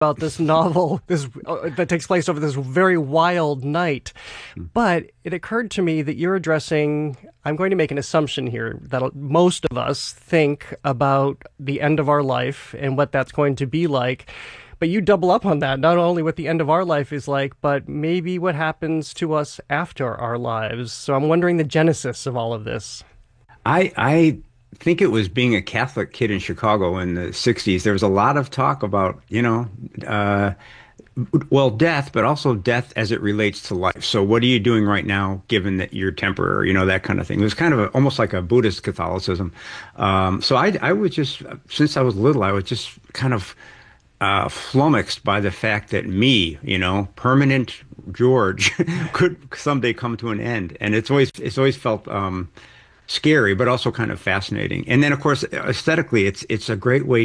about this novel this that takes place over this very wild night. But it occurred to me that you're addressing, I'm going to make an assumption here that most of us think about the end of our life and what that's going to be like. But you double up on that, not only what the end of our life is like, but maybe what happens to us after our lives. So I'm wondering the genesis of all of this. I think it was being a Catholic kid in Chicago in the 60s. There was a lot of talk about, uh, well, death, but also death as it relates to life. So what are you doing right now, given that you're temporary, that kind of thing. It was kind of almost like a Buddhist Catholicism. So I would just, since I was little, I was just kind of flummoxed by the fact that me, permanent George, could someday come to an end. And it's always felt scary, but also kind of fascinating. And then, of course, aesthetically, it's a great way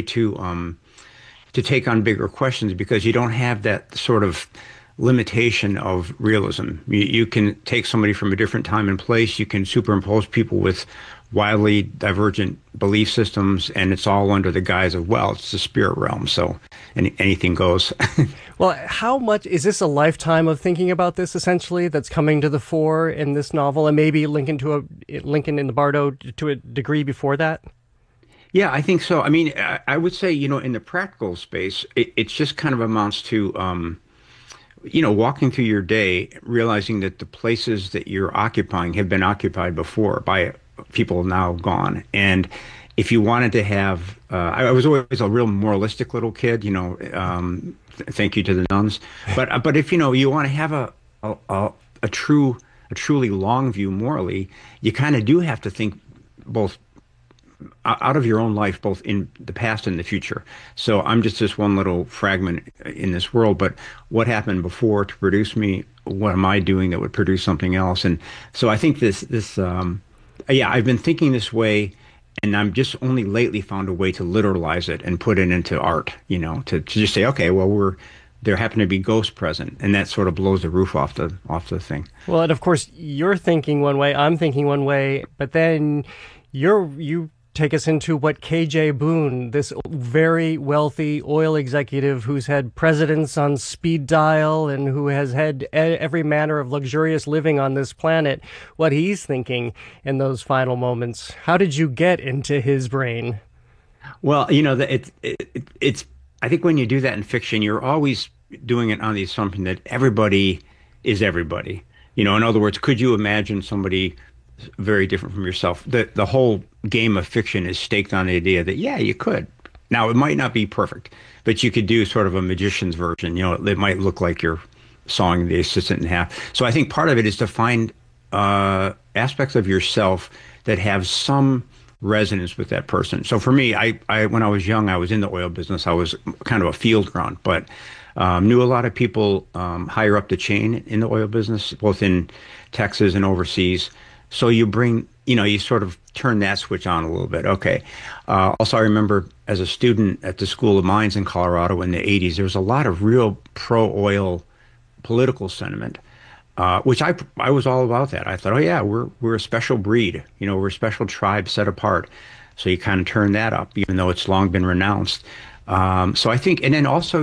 to take on bigger questions because you don't have that sort of limitation of realism. You can take somebody from a different time and place. You can superimpose people with wildly divergent belief systems, and it's all under the guise of, well, it's the spirit realm, so anything goes. Well, how much is this a lifetime of thinking about this essentially that's coming to the fore in this novel, and maybe Lincoln in the Bardo to a degree before that? Yeah, I think so. I mean, I would say, in the practical space, it's just kind of amounts to, walking through your day, realizing that the places that you're occupying have been occupied before by people now gone. And if you wanted to have, I was always a real moralistic little kid, thank you to the nuns. But if, you want to have a truly long view morally, you kind of do have to think both out of your own life, both in the past and the future. So I'm just this one little fragment in this world, but what happened before to produce me? What am I doing that would produce something else? And so I think yeah, I've been thinking this way, and I'm just only lately found a way to literalize it and put it into art, to just say, okay, well, there happen to be ghosts present, and that sort of blows the roof off the thing. Well, and of course, you're thinking one way, I'm thinking one way, but then you take us into what KJ Boone, this very wealthy oil executive who's had presidents on speed dial and who has had every manner of luxurious living on this planet, what he's thinking in those final moments. How did you get into his brain? Well, it's I think when you do that in fiction, you're always doing it on the assumption that everybody is everybody. In other words, could you imagine somebody very different from yourself? The whole game of fiction is staked on the idea that, yeah, you could. Now, it might not be perfect, but you could do sort of a magician's version. It might look like you're sawing the assistant in half. So I think part of it is to find aspects of yourself that have some resonance with that person. So for me, I when I was young, I was in the oil business. I was kind of a field grunt, but knew a lot of people higher up the chain in the oil business, both in Texas and overseas. So you sort of turn that switch on a little bit. Okay. Also, I remember as a student at the School of Mines in Colorado in the 80s, there was a lot of real pro-oil political sentiment, which I was all about that. I thought, oh yeah, we're a special breed. We're a special tribe set apart. So you kind of turn that up, even though it's long been renounced. So I think, and then also,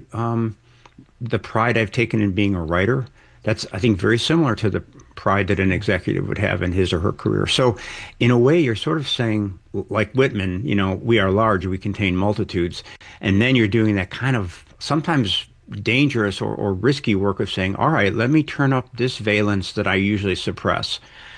the pride I've taken in being a writer, that's, I think, very similar to the pride that an executive would have in his or her career. So in a way, you're sort of saying, like Whitman, we are large, we contain multitudes. And then you're doing that kind of sometimes dangerous or risky work of saying, all right, let me turn up this valence that I usually suppress.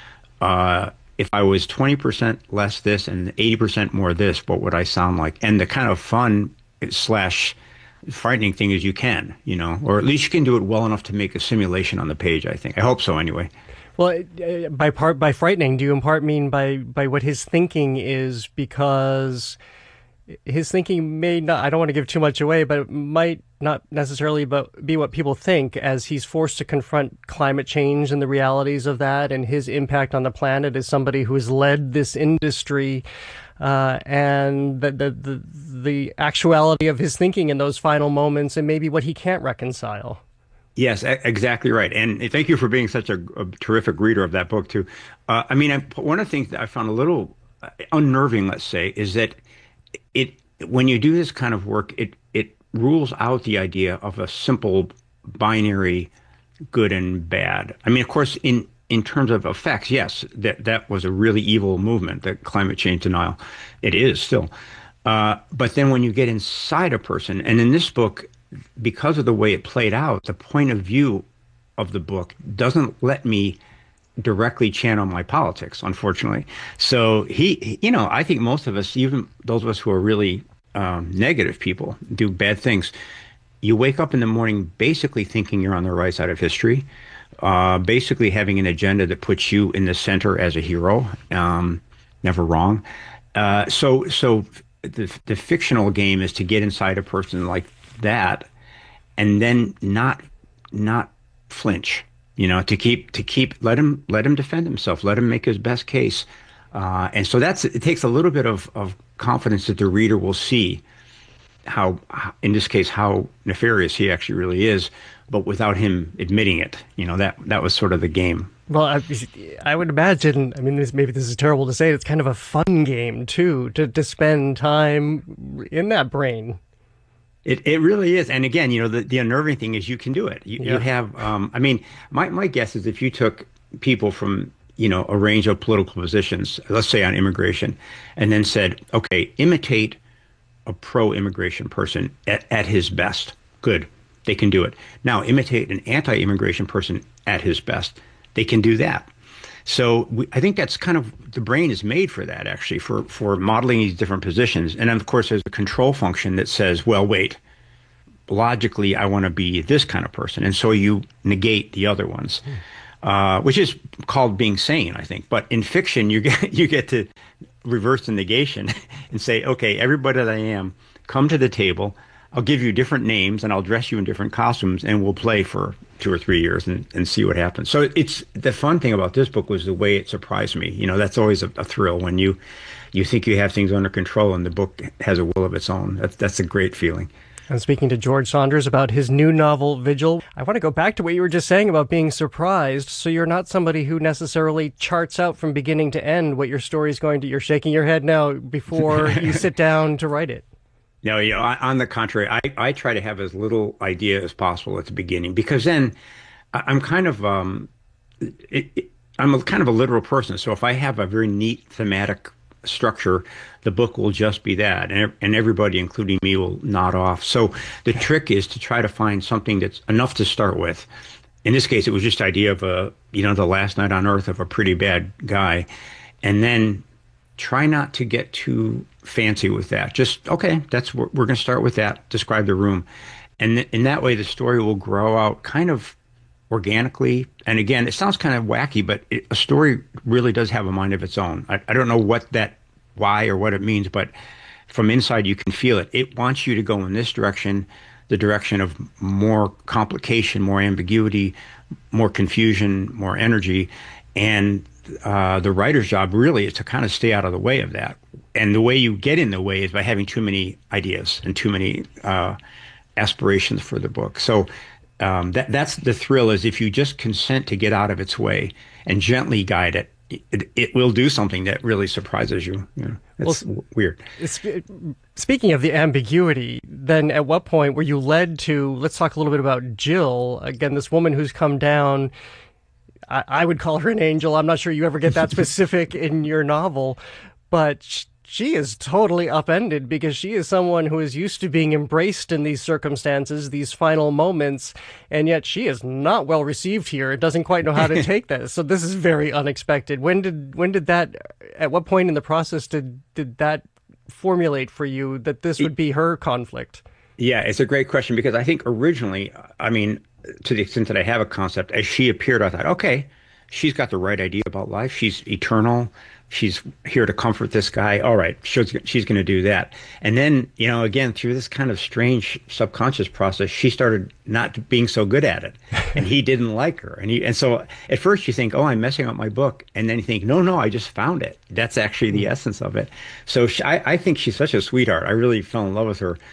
If I was 20% less this and 80% more this, what would I sound like? And the kind of fun / frightening thing is you can, or at least you can do it well enough to make a simulation on the page, I think. I hope so anyway. Well, by frightening, do you in part mean by what his thinking is? Because his thinking may not, I don't want to give too much away, but it might not necessarily be what people think, as he's forced to confront climate change and the realities of that and his impact on the planet as somebody who has led this industry, and the actuality of his thinking in those final moments and maybe what he can't reconcile. Yes, exactly right. And thank you for being such a terrific reader of that book too. One of the things that I found a little unnerving, let's say, is that when you do this kind of work, it rules out the idea of a simple binary good and bad. I mean, of course, in terms of effects, yes, that was a really evil movement, the climate change denial. It is still. But then when you get inside a person, and in this book, because of the way it played out, the point of view of the book doesn't let me directly channel my politics, unfortunately. So I think most of us, even those of us who are really negative people, do bad things. You wake up in the morning basically thinking you're on the right side of history, basically having an agenda that puts you in the center as a hero, never wrong. So the fictional game is to get inside a person like that, and then not flinch. To keep let him defend himself, let him make his best case, and so it takes a little bit of confidence that the reader will see how, in this case, how nefarious he actually really is, but without him admitting it. That was sort of the game. Well, I would imagine, I mean, maybe this is terrible to say, it's kind of a fun game, too, to spend time in that brain. It really is. And again, the unnerving thing is you can do it. You have, I mean, my guess is if you took people from, a range of political positions, let's say on immigration, and then said, okay, imitate a pro-immigration person at his best. Good. They can do it. Now, imitate an anti-immigration person at his best. They can do that. So I think that's kind of, the brain is made for that, actually, for modeling these different positions. And then, of course, there's a control function that says, well, wait, logically, I want to be this kind of person. And so you negate the other ones, which is called being sane, I think. But in fiction, you get to reverse the negation and say, okay, everybody that I am, come to the table. I'll give you different names and I'll dress you in different costumes and we'll play for 2 or 3 years and see what happens. So it's the fun thing about this book was the way it surprised me. That's always a thrill when you think you have things under control and the book has a will of its own. That's a great feeling. I'm speaking to George Saunders about his new novel, Vigil. I want to go back to what you were just saying about being surprised. So you're not somebody who necessarily charts out from beginning to end what your story's going to. You're shaking your head now before you sit down to write it. No, on the contrary, I try to have as little idea as possible at the beginning, because then I'm kind of I'm a kind of a literal person. So if I have a very neat thematic structure, the book will just be that, and everybody, including me, will nod off. So the trick is to try to find something that's enough to start with. In this case, it was just the idea of the last night on Earth of a pretty bad guy, and then try not to get too fancy with that. Just, okay, we're going to start with that. Describe the room. And in that way, the story will grow out kind of organically. And again, it sounds kind of wacky, but a story really does have a mind of its own. I don't know why or what it means, but from inside, you can feel it. It wants you to go in this direction, the direction of more complication, more ambiguity, more confusion, more energy. And the writer's job really is to kind of stay out of the way of that. And the way you get in the way is by having too many ideas and too many aspirations for the book. So that's the thrill, is if you just consent to get out of its way and gently guide it, it will do something that really surprises you. It's weird. Speaking of the ambiguity, then at what point were you led to, let's talk a little bit about Jill, again, this woman who's come down. I would call her an angel. I'm not sure you ever get that specific in your novel, but she is totally upended because she is someone who is used to being embraced in these circumstances, these final moments, and yet she is not well received here and doesn't quite know how to take this. So this is very unexpected. When did that, at what point in the process did that formulate for you that this would be her conflict? Yeah, it's a great question, because I think originally, I mean, to the extent that I have a concept, as she appeared, I thought, okay, she's got the right idea about life. She's eternal. She's here to comfort this guy. All right, she's going to do that. And then, again, through this kind of strange subconscious process, she started not being so good at it, and he didn't like her. And so at first you think, oh, I'm messing up my book. And then you think, no, I just found it. That's actually the essence of it. So I think she's such a sweetheart. I really fell in love with her.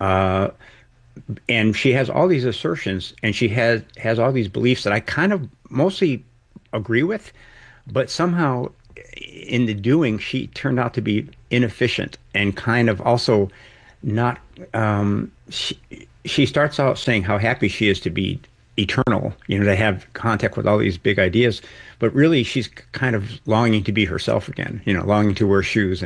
And she has all these assertions, and she has all these beliefs that I kind of mostly agree with, but somehow in the doing, she turned out to be inefficient and kind of also not she, she starts out saying how happy she is to be eternal, to have contact with all these big ideas, but really she's kind of longing to be herself again, longing to wear shoes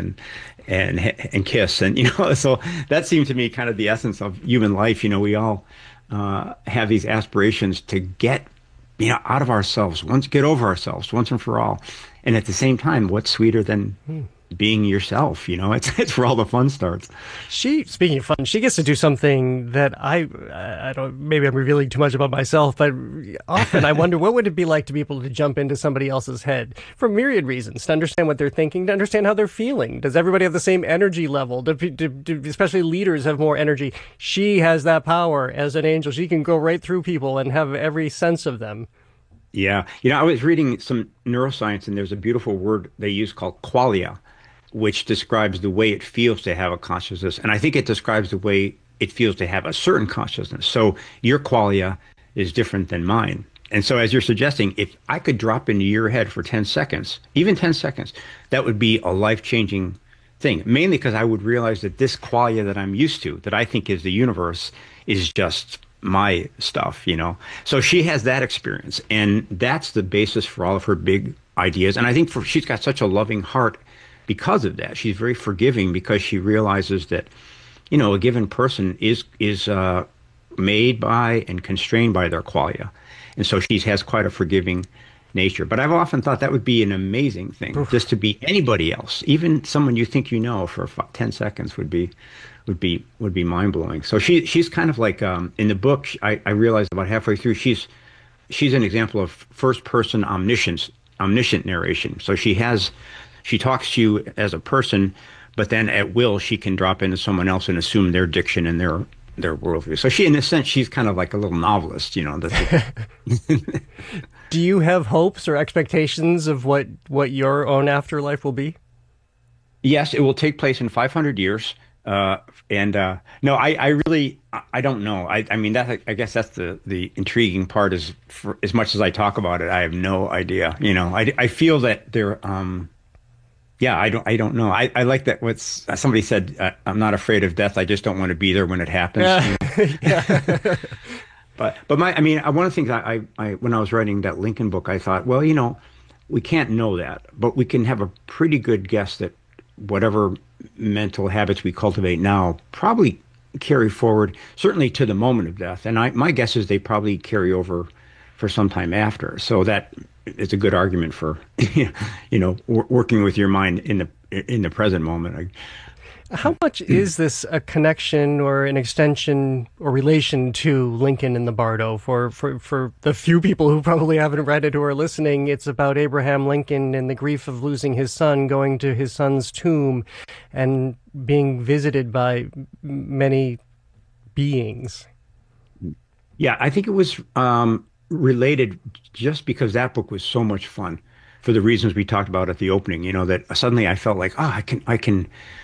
and kiss, and so that seemed to me kind of the essence of human life. We all have these aspirations to get out of ourselves, get over ourselves once and for all, and at the same time, what's sweeter than being yourself? It's where all the fun starts. Speaking of fun, she gets to do something that I don't, maybe I'm revealing too much about myself, but often I wonder what would it be like to be able to jump into somebody else's head for myriad reasons, to understand what they're thinking, to understand how they're feeling. Does everybody have the same energy level? Do especially leaders have more energy? She has that power as an angel. She can go right through people and have every sense of them. Yeah. I was reading some neuroscience, and there's a beautiful word they use called qualia, which describes the way it feels to have a consciousness. And I think it describes the way it feels to have a certain consciousness. So your qualia is different than mine. And so, as you're suggesting, if I could drop into your head for 10 seconds, even 10 seconds, that would be a life-changing thing, mainly because I would realize that this qualia that I'm used to, that I think is the universe, is just my stuff. So she has that experience, and that's the basis for all of her big ideas. And I think she's got such a loving heart because of that. She's very forgiving because she realizes that, a given person is made by and constrained by their qualia. And so she has quite a forgiving nature. But I've often thought that would be an amazing thing, just to be anybody else, even someone you think for 10 seconds would be mind blowing. So she's kind of like in the book. I realized about halfway through she's an example of first person omniscient narration. So she talks to you as a person, but then at will she can drop into someone else and assume their diction and their worldview. So in a sense, she's kind of like a little novelist. Do you have hopes or expectations of what your own afterlife will be? Yes, it will take place in 500 years. No, I don't know. I mean, I guess that's the intriguing part, is for as much as I talk about it, I have no idea. I feel that there, yeah, I don't know. I like that somebody said, I'm not afraid of death. I just don't want to be there when it happens. Yeah. But one of the things I when I was writing that Lincoln book, I thought, well, we can't know that, but we can have a pretty good guess that whatever mental habits we cultivate now probably carry forward, certainly to the moment of death. And my guess is they probably carry over for some time after. So that is a good argument for, working with your mind in the present moment. How much is this a connection or an extension or relation to Lincoln in the Bardo? For the few people who probably haven't read it who are listening, it's about Abraham Lincoln and the grief of losing his son, going to his son's tomb and being visited by many beings. Yeah, I think it was related just because that book was so much fun for the reasons we talked about at the opening, that suddenly I felt like, I can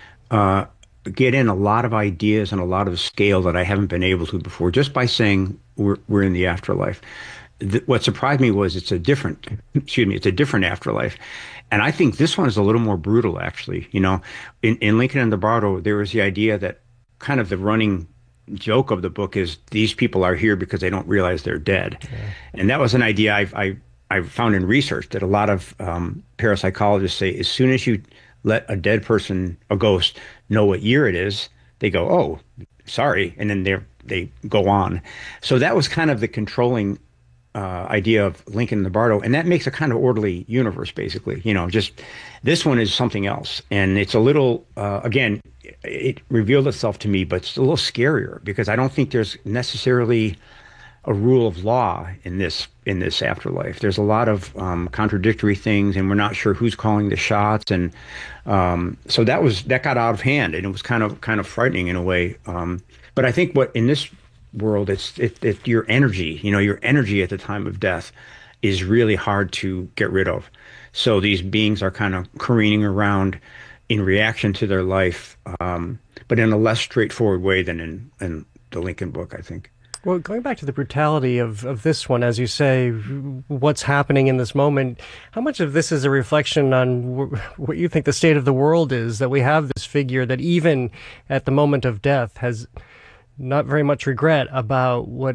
get in a lot of ideas and a lot of scale that I haven't been able to before, just by saying we're in the afterlife. What surprised me was it's a different afterlife. And I think this one is a little more brutal, actually. In Lincoln in the Bardo, there was the idea that kind of the running joke of the book is these people are here because they don't realize they're dead. Yeah. And that was an idea I found in research, that a lot of parapsychologists say as soon as you let a dead person, a ghost, know what year it is, they go, oh, sorry, and then they go on. So that was kind of the controlling idea of Lincoln in the Bardo, and that makes a kind of orderly universe, basically. Just this one is something else, and it's a little, again, it revealed itself to me, but it's a little scarier because I don't think there's necessarily a rule of law in this afterlife. There's a lot of contradictory things, and we're not sure who's calling the shots, and so that got out of hand, and it was kind of frightening in a way. But I think what in this world, it's your energy, your energy at the time of death is really hard to get rid of. So these beings are kind of careening around in reaction to their life, but in a less straightforward way than in the Lincoln book, I think. Well, going back to the brutality of this one, as you say, what's happening in this moment, how much of this is a reflection on what you think the state of the world is, that we have this figure that even at the moment of death has not very much regret about what